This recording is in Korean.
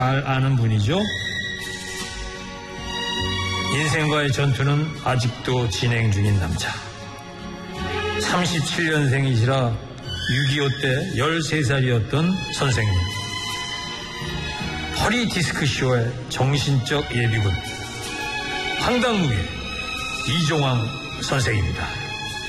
잘 아는 분이죠. 인생과의 전투는 아직도 진행 중인 남자. 37년생이시라 6.25 때 13살이었던 선생님. 허리 디스크쇼의 정신적 예비군 황당무게 이종황 선생입니다.